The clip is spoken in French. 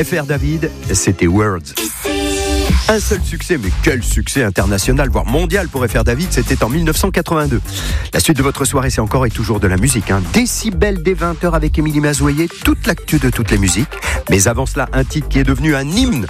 FR David, c'était Words. Un seul succès, mais quel succès international, voire mondial pour FR David, c'était en 1982. La suite de votre soirée, c'est encore et toujours de la musique. Décibel dès 20h avec Émilie Mazoyer, toute l'actu de toutes les musiques. Mais avant cela, un titre qui est devenu un hymne